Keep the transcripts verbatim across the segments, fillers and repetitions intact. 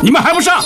你们还不上？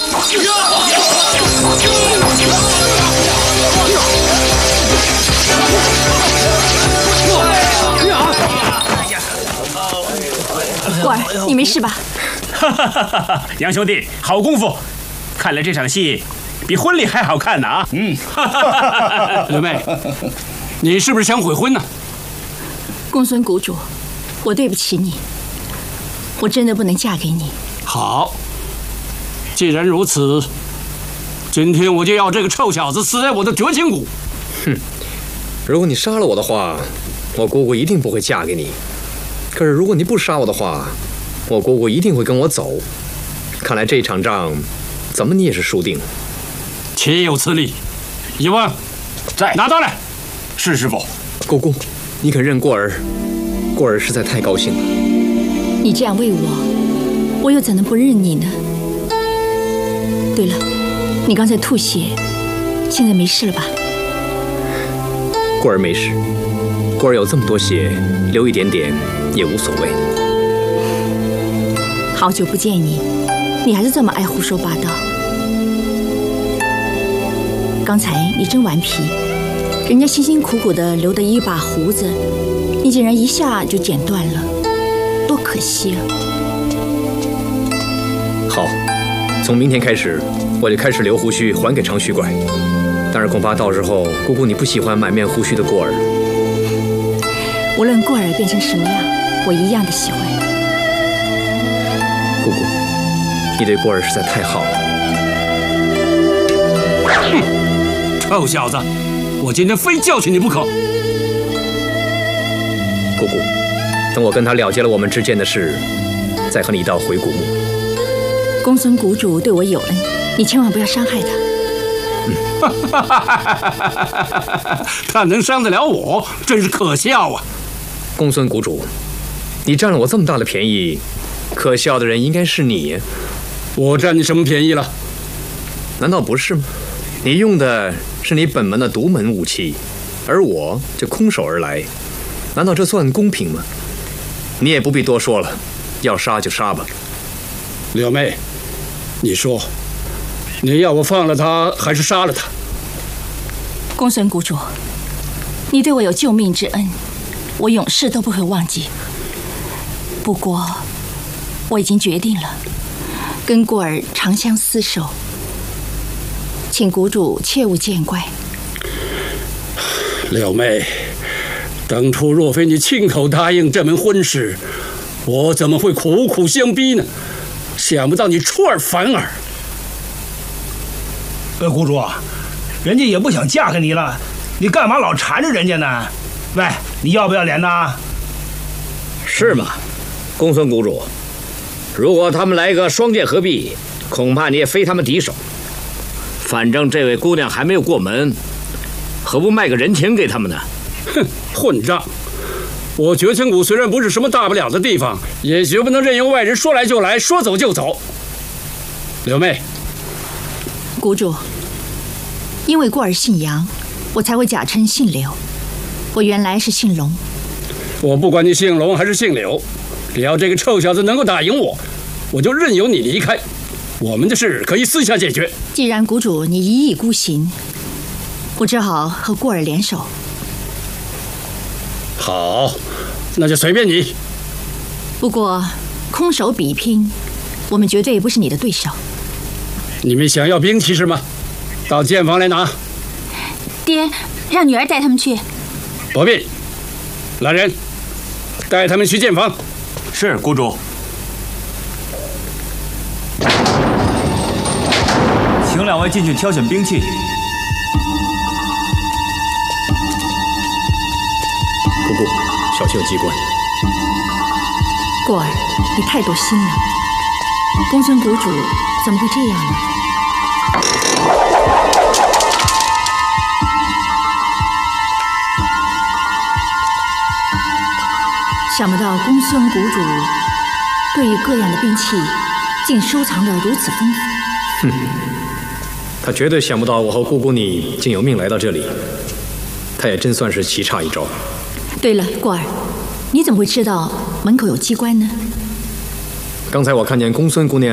果儿，你没事吧？ 哈哈哈哈！杨兄弟，好功夫！看来这场戏比婚礼还好看呢啊！嗯，刘妹，你是不是想悔婚呢？ 公孙谷主，我对不起你，我真的不能嫁给你。 好，既然如此，今天我就要这个臭小子死在我的绝情谷。 哼，如果你杀了我的话，我姑姑一定不会嫁给你。可是如果你不杀我的话，我姑姑一定会跟我走。看来这场仗，怎么你也是输定了。 岂有此理！一万，在拿刀来。是师傅。 姑姑，你肯认过儿？过儿实在太高兴了。 你这样为我，我又怎能不认你呢？对了，你刚才吐血，现在没事了吧？ 过儿没事，过儿有这么多血，流一点点也无所谓。 好久不见你，你还是这么爱胡说八道。刚才你真顽皮，人家辛辛苦苦的留的一把胡子，你竟然一下就剪断了，多可惜啊！ 好，从明天开始，我就开始留胡须还给长须怪。但是恐怕到时候姑姑你不喜欢满面胡须的过儿。 无论过儿变成什么样，我一样的喜欢。 姑姑，你对过儿实在太好了。 哼，臭小子，我今天非教训你不可。 姑姑，等我跟他了结了我们之间的事，再和你一道回古墓。 公孙谷主对我有恩，你千万不要伤害他。 他能伤得了我，真是可笑啊！ 公孙谷主，你占了我这么大的便宜，可笑的人应该是你。 我占你什么便宜了？ 难道不是吗？你用的是你本门的独门武器，而我就空手而来，难道这算公平吗？你也不必多说了，要杀就杀吧。 柳妹，你说，你要我放了他，还是杀了他？ 公孙谷主，你对我有救命之恩，我永世都不会忘记。不过，我已经决定了，跟过儿长相厮守，请谷主切勿见怪。 柳妹，当初若非你亲口答应这门婚事，我怎么会苦苦相逼呢？想不到你出尔反尔。 呃，谷主，人家也不想嫁给你了，你干嘛老缠着人家呢？喂，你要不要脸呢？ 是吗，公孙谷主？如果他们来个双剑合璧，恐怕你也非他们敌手。反正这位姑娘还没有过门，何不卖个人情给他们呢？ 哼，混账！我绝情谷虽然不是什么大不了的地方，也绝不能任由外人说来就来，说走就走。柳妹， 谷主，因为过儿姓杨，我才会假称姓柳。我原来是姓龙。 我不管你姓龙还是姓柳，只要这个臭小子能够打赢我，我就任由你离开。我们的事可以私下解决。 既然谷主你一意孤行，我只好和过儿联手。 好，那就随便你。 不过，空手比拼，我们绝对不是你的对手。 你们想要兵器是吗？到剑房来拿。 爹，让女儿带他们去。 不必，来人，带他们去剑房。 是，谷主。请两位进去挑选兵器。 姑姑，小心有机关。 过儿，你太多心了。公孙谷主怎么会这样呢？想不到公孙谷主对于各样的兵器，竟收藏得如此丰富。 哼，他绝对想不到我和姑姑你竟有命来到这里，他也真算是棋差一招。 对了，过儿，你怎么会知道门口有机关呢？ 刚才我看见公孙姑娘